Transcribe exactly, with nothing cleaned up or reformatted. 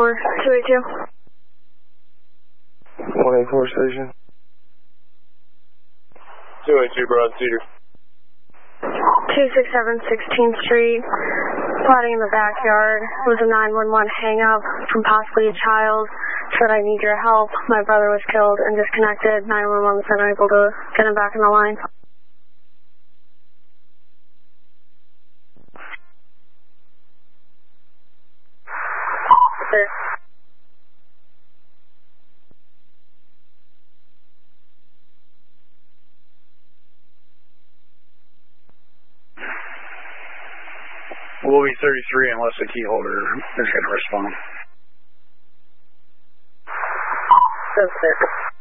two eighty-two. one eighty-four station. two eighty-two, Broad Cedar. two sixty-seven sixteenth Street. Plotting in the backyard. It was a nine one one hang-up from possibly a child. Said, I need your help. My brother was killed and disconnected. nine one one was unable to get him back in the line. Clear. We'll be thirty-three unless the key holder is going to respond. That's it.